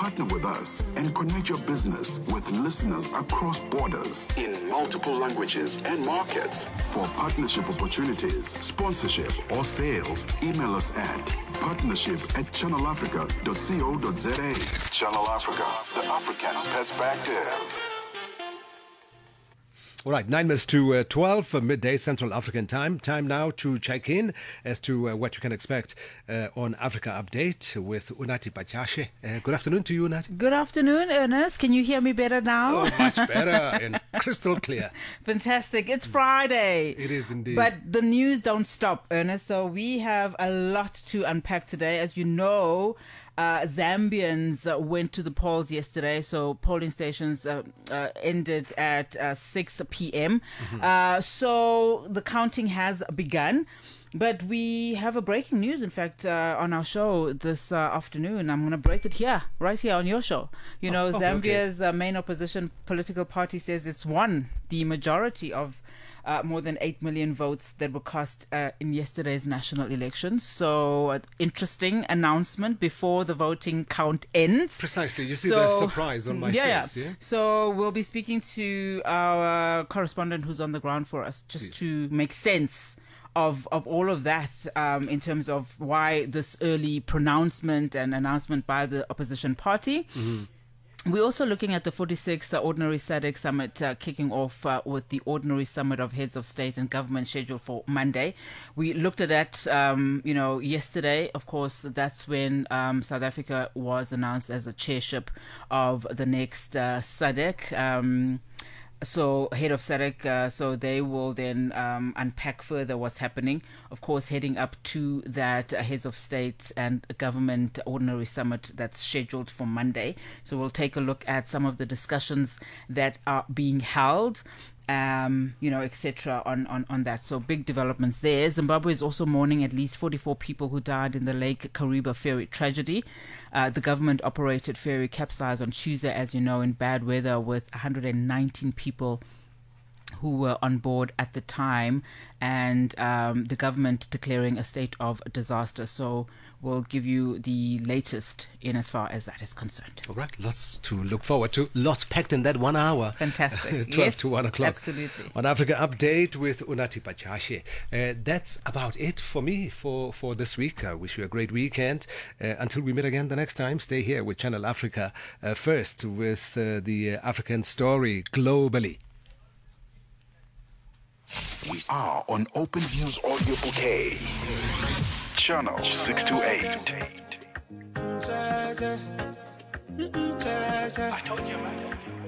Partner with us and connect your business with listeners across borders in multiple languages and markets. For partnership opportunities, sponsorship, or sales, email us at partnership@channelafrica.co.za. Channel Africa, the African perspective. All right, 9 minutes to 12, midday Central African time. Time now to check in as to what you can expect on Africa Update with Unathi Bachashe. Good afternoon to you, Unathi. Good afternoon, Ernest. Can you hear me better now? Oh, much better and crystal clear. Fantastic. It's Friday. It is indeed. But the news don't stop, Ernest. So we have a lot to unpack today. As you know, Zambians went to the polls yesterday, so polling stations ended at 6 p.m. So the counting has begun. But we have a breaking news, in fact, on our show this afternoon. I'm going to break it here, right here on your show. You know, Zambia's main opposition political party says it's won the majority of more than 8 million votes that were cast in yesterday's national elections. So, interesting announcement before the voting count ends. Precisely. You see the surprise on my face. Yeah. So, we'll be speaking to our correspondent who's on the ground for us just to make sense of all of that in terms of why this early pronouncement and announcement by the opposition party. Mm-hmm. We're also looking at the 46th Ordinary SADC Summit kicking off with the Ordinary Summit of Heads of State and Government scheduled for Monday. We looked at that, yesterday. Of course, that's when South Africa was announced as a chairship of the next SADC. So head of SADC, so they will then unpack further what's happening. Of course, heading up to that heads of state and government ordinary summit that's scheduled for Monday. So we'll take a look at some of the discussions that are being held, etc. on that. So big developments there. Zimbabwe is also mourning at least 44 people who died in the Lake Kariba ferry tragedy. The government-operated ferry capsized on Tuesday, as you know, in bad weather with 119 people who were on board at the time, and the government declaring a state of disaster. So we'll give you the latest in as far as that is concerned. All right, lots to look forward to. Lots packed in that 1 hour. Fantastic. 12 to 1 o'clock. Absolutely. On Africa Update with Unathi Bachashe. That's about it for me for this week. I wish you a great weekend. Until we meet again the next time, stay here with Channel Africa first with the African story globally. We are on Open Views Audio Bouquet. Channel 628. I told you, man.